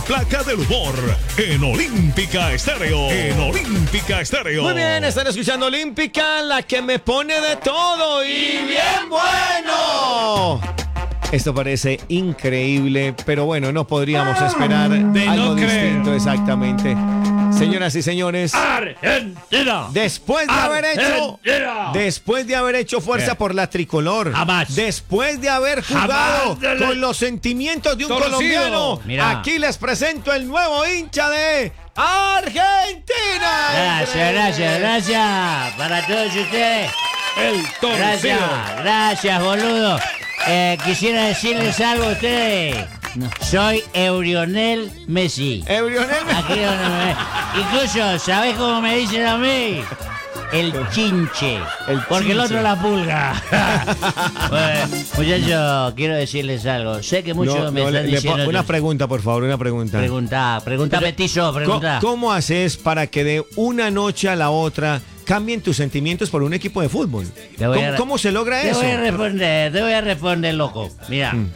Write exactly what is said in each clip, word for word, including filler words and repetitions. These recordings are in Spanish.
placa del humor en Olímpica Estéreo. En Olímpica Estéreo. Muy bien, están escuchando Olímpica, la que me pone de todo y bien bueno. Esto parece increíble, pero bueno, no podríamos esperar de algo no distinto creer. exactamente. Señoras y señores, Argentina. después de haber hecho, Argentina. después de haber hecho fuerza Eh. por la tricolor, Jamás. después de haber jugado Jamás de la- con los sentimientos de un Torcido. colombiano, Mira. aquí les presento el nuevo hincha de Argentina. Gracias, gracias, gracias para todos ustedes. El torcido. Gracias, gracias, boludo. Eh, quisiera decirles algo a ustedes. Soy Eurionel Messi. Eurionel Messi. Aquí donde me- Incluso, ¿sabés cómo me dicen a mí? El chinche. El Porque el chinche. otro la pulga. Bueno, muchachos, quiero decirles algo. Sé que muchos No, me no, están le- le diciendo... po- una que- pregunta, por favor, una pregunta. Pregunta, pregunta, petizo, Co- pregunta. ¿Cómo haces para que de una noche a la otra cambien tus sentimientos por un equipo de fútbol? Te voy ¿Cómo, a- cómo se logra Te eso? voy a responder, te voy a responder, loco. Mira, Mm.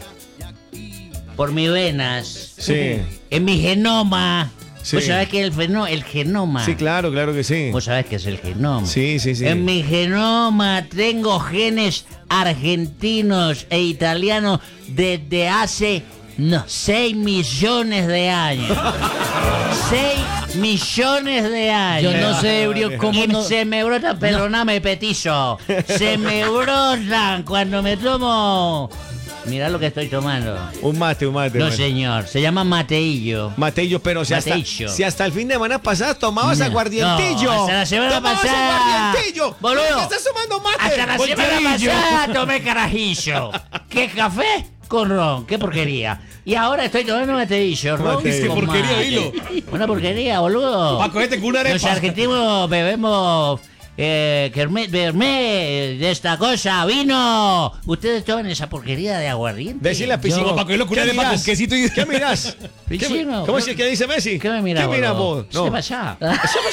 por mis venas, Sí. en mi genoma. Sí. ¿Vos sabés que el, feno- el genoma? Sí, claro, claro que sí. ¿Vos sabés qué es el genoma? Sí, sí, sí. En mi genoma tengo genes argentinos e italianos desde hace no, seis millones de años. seis millones de años. Yo no sé, Ebrio, cómo Y no... se me brotan, perdóname, petizo. Se me brotan cuando me tomo. Mirá lo que estoy tomando. Un mate, un mate. No, bueno. señor, se llama mateillo. Mateillo, pero si hasta, Mateillo. si hasta el fin de semana pasado tomabas No, aguardientillo. no, hasta la semana tomabas pasada. aguardientillo. Boludo. ¿Por qué estás tomando mate? Hasta la semana Volteadillo. pasada tomé carajillo. ¿Qué café? Con ron, qué porquería. Y ahora estoy tomando mateillo, ron. Mateillo. con Qué porquería, mate. Hilo. Una porquería, boludo. Paco, este con una arepa. Los argentinos bebemos eh, Kermit Bermé de esta cosa, vino. Ustedes toman esa porquería de aguardiente. Decirle a Piscino. No, Paco, es locura ¿qué de Paco, mirás? quesito y- ¿Qué mirás? ¿Qué, Piscino, ¿Cómo ¿qué- es que dice Messi? ¿Qué me mirás, ¿Qué mirás boludo? vos? ¿Qué te pasa? ¿Qué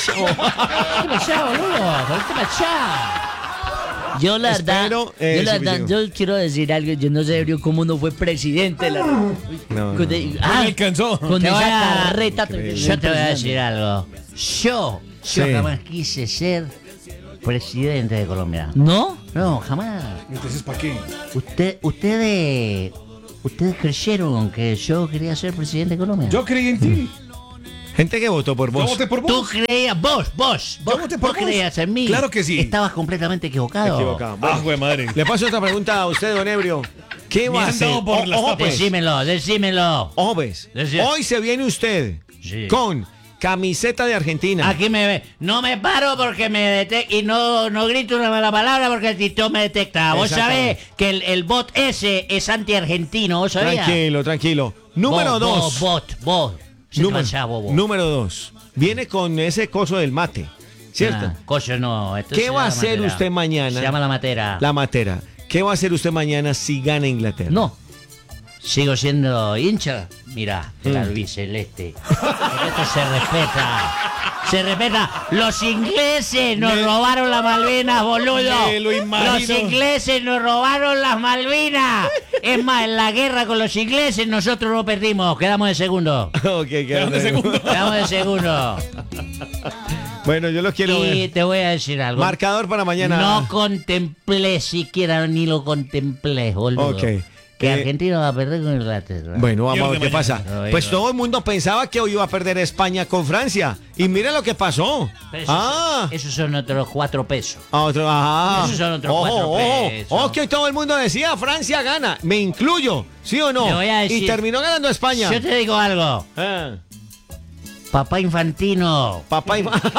te pasa, boludo? ¿Qué te pasa? Yo la verdad, Espero, eh, yo la sí, verdad, Piscino. yo quiero decir algo. Yo no sé, Ebrio, cómo no fue presidente. La... No, Con, no. de- No ah, le alcanzó. con Te esa voy a- carreta. Increíble. Yo te voy a decir algo. Yo, yo Sí. jamás quise ser presidente de Colombia. ¿No? No, jamás. Entonces, ¿para qué? Usted, ustedes, ustedes creyeron que yo quería ser presidente de Colombia. Yo creí en ti. Gente que votó por Yo vos. voté por Tú vos. creías, vos, vos, vos, voté por vos vos. creías en mí. Claro que sí. Estabas completamente equivocado. Equivocado. Ah, güey, madre. Le paso otra pregunta a usted, don Ebrio. ¿Qué va a Me han hacer? dado por O- las ojo, tapas. pues. Decímelo, decímelo. Ojo, pues. Decía- Hoy se viene usted Sí. con camiseta de Argentina. Aquí me ve. No me paro porque me detecta. Y no, no grito una mala palabra porque el TikTok me detecta. Vos sabés Exactamente. que el, el bot ese es anti-argentino. ¿Vos sabías? Tranquilo, tranquilo. Número Vos, dos. Vos, bot, vos. Se te Número, vaya, bobo. número dos. Viene con ese coso del mate. ¿Cierto? Ah, coño, no. esto ¿Qué se va a llama hacer matera. usted mañana? Se llama la matera. La matera. ¿Qué va a hacer usted mañana si gana Inglaterra? No. Sigo siendo hincha. Mira, el Mm. albiceleste. Porque esto se respeta. Se respeta. Los ingleses nos Me- robaron las Malvinas, boludo. Me lo imagino. Los ingleses nos robaron las Malvinas. Es más, en la guerra con los ingleses nosotros no perdimos. Quedamos de segundo. Ok, Quedaron de quédate. segundo. Quedamos de segundo. Bueno, yo lo quiero Y ver. te voy a decir algo. Marcador para mañana. No contemplé siquiera, ni lo contemplé, boludo. Ok. Que Eh, Argentina va a perder con Inglaterra. Bueno, vamos a ver Pierde qué mañana. pasa. Oiga. Pues todo el mundo pensaba que hoy iba a perder España con Francia. Y mira lo que pasó. Pero esos, Ah. esos son otros cuatro pesos. A otro, ajá. Esos son otros Ojo, cuatro ojo. pesos. Ojo, que hoy todo el mundo decía Francia gana. Me incluyo, ¿sí o no? Te voy a decir- y terminó ganando España. Yo te digo algo. Ah, Papá Infantino. papá y...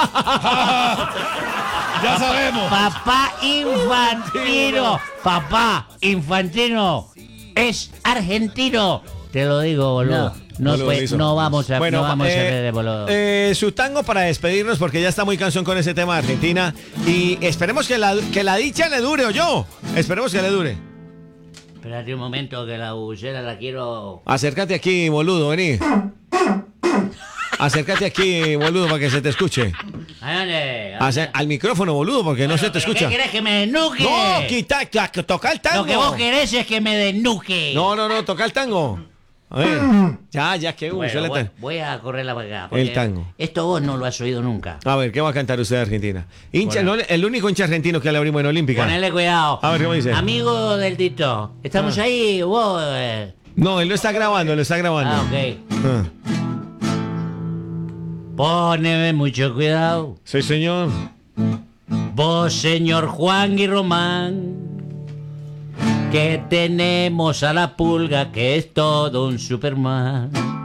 Ya sabemos. Papá Infantino. Papá Infantino es argentino. Te lo digo, boludo. No, Boludo, pues, listo. no vamos a, Bueno, no vamos eh, a ser de boludo. eh, su tango para despedirnos porque ya está muy cansón con ese tema de Argentina y esperemos que la, que la dicha le dure o yo. Esperemos que le dure. Espérate un momento que la bullera la quiero... Acércate aquí, boludo, vení. Acércate aquí, boludo, para que se te escuche. ¿A dónde? Acer- al micrófono, boludo, porque no se te ¿Pero escucha. ¿Qué querés que me desnuque? No, quita, ca- toca el tango. Lo que vos querés es que me desnuque. No, no, no, toca el tango. A ver, ya, ya que uh, Bueno, suele voy, tan- voy a correrla para acá. El porque tango. Esto vos no lo has oído nunca. A ver, ¿qué va a cantar usted de Argentina? Hincha, Bueno. no, el único hincha argentino que le abrimos en Olímpica. Ponele cuidado. A ver, ¿cómo dice? Amigo del Tito, ¿estamos Ah. ahí? Vos. eh. No, él lo está grabando, lo está grabando. Ah, ok. Ah, Póneme mucho cuidado. sí, señor. Vos, señor Juan y Román, que tenemos a la pulga que es todo un Superman.